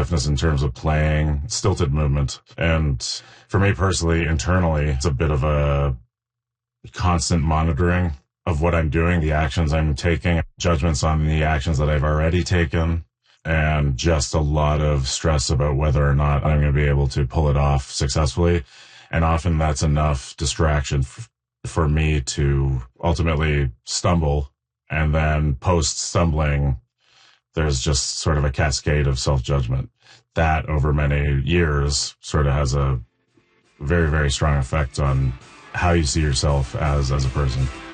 stiffness in terms of playing, stilted movement. And for me personally, internally, it's a bit of a constant monitoring of what I'm doing, the actions I'm taking, judgments on the actions that I've already taken, and just a lot of stress about whether or not I'm going to be able to pull it off successfully. And often that's enough distraction for me to ultimately stumble. And then post stumbling, there's just sort of a cascade of self-judgment that over many years sort of has a very, very strong effect on how you see yourself as a person.